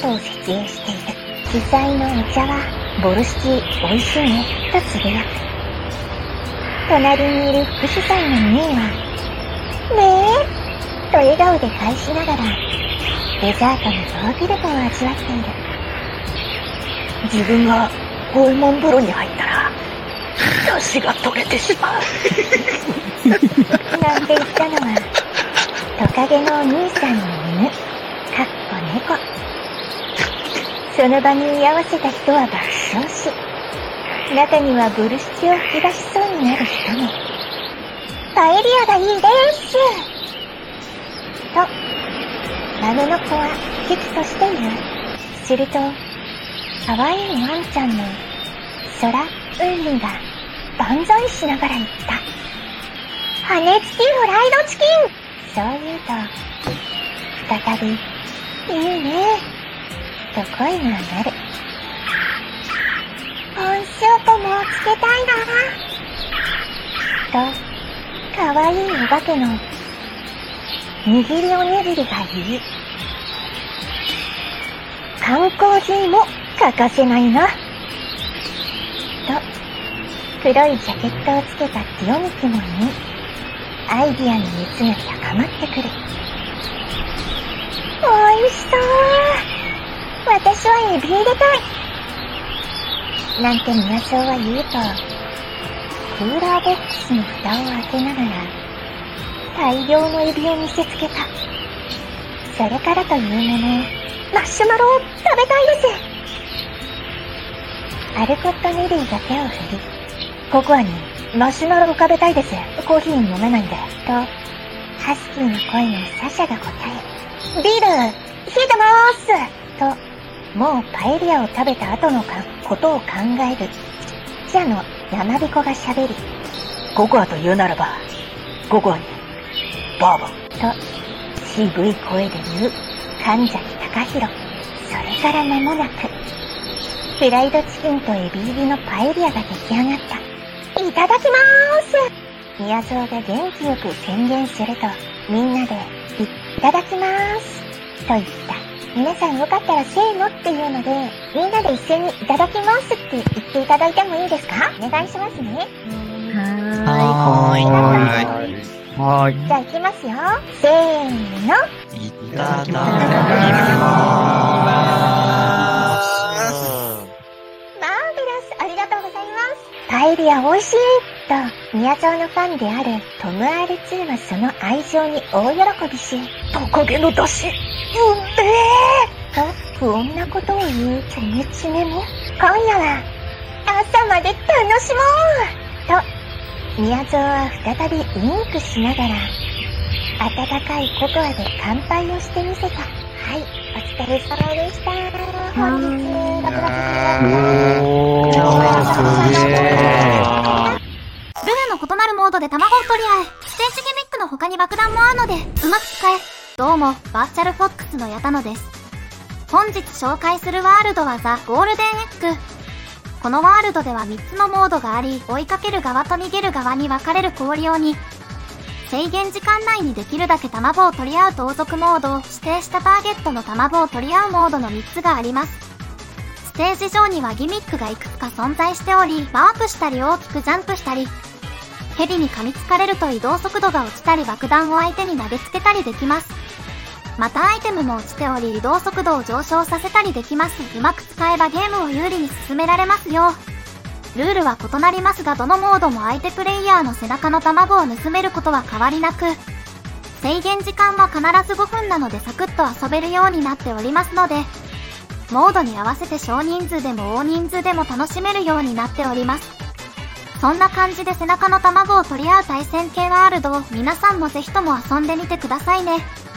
と設営している。主催のお茶は、ボルシチ美味しいね、とつぶやく。隣にいる副主催のミーは、ねえ、と笑顔で返しながら、デザートのヨーグルトを味わっている。 自分が五右衛門風呂に入ったら、出汁が取れてしまう。 なんて言ったのは、トカゲのお兄さんの犬、かっこ猫。その場に居合わせた人は爆笑し、中にはボルシチを吹き出しそうになる人も。パエリアがいいです。と、豆の子は危機として言う。すると、可愛いワンちゃんの空うんりが万歳しながら言った。羽付きフライドチキン。そう言うと、再び、いいね、と声が鳴る。コンショートもつけたいな。と、かわいいお化けの握りおにぎりが言い、缶コーヒーも欠かせないな。と、黒いジャケットをつけたティオミキも言い、アイディアの熱が高まってくる。おいしそう。私はエビ入れたい。なんて宮荘は言うと、クーラーボックスの蓋を開けながら、大量のエビを見せつけた。それからというもの、マシュマロを食べたいです。アルコット・ネリーが手を振り、ココアにマシュマロを食べたいです。コーヒー飲めないんで。と、ハスキーの声のサシャが答え、ビール、冷えてまーす。と、もうパエリアを食べた後のことを考える、ちっちゃの山彦が喋り、 ココアと言うならば、ココアに、バーボン。 と、渋い声で言う、神崎隆弘。それから間もなく、フライドチキンとエビ入りのパエリアが出来上がった。いただきまーす。宮蔵が元気よく宣言すると、みんなで、いただきまーす。と言った。皆さんよかったらせーのっていうので、みんなで一斉にいただきますって言っていただいてもいいですか？お願いしますね。 はい。 じゃあ行きますよ。せーの。 いただきます。 マーベラス、ありがとうございます。パエリア美味しいと、宮沢のファンであるトム R2 はその愛情に大喜びし、 トカゲの出汁、 と不穏なことを言うチョメチメも、今夜は朝まで楽しもうと、宮沢は再びウインクしながら、温かいココアで乾杯をしてみせた。はい、お疲れ様でした。本日、 ルーの異なるモードで卵を取り合え。ステージギミックの他に爆弾もあるので、うまく使え。どうも、バーチャルフォックスの矢田野です。本日紹介するワールドはザ・ゴールデンエッグ。このワールドでは3つのモードがあり、追いかける側と逃げる側に分かれる氷用に、制限時間内にできるだけ卵を取り合う盗賊モード、指定したターゲットの卵を取り合うモードの3つがあります。ステージ上にはギミックがいくつか存在しており、ワープしたり大きくジャンプしたり、ヘビに噛みつかれると移動速度が落ちたり爆弾を相手に投げつけたりできます。またアイテムも落ちており移動速度を上昇させたりできます。うまく使えばゲームを有利に進められますよ。ルールは異なりますがどのモードも相手プレイヤーの背中の卵を盗めることは変わりなく、制限時間は必ず5分なのでサクッと遊べるようになっておりますので、モードに合わせて少人数でも大人数でも楽しめるようになっております。そんな感じで背中の卵を取り合う対戦系ワールドを皆さんもぜひとも遊んでみてくださいね。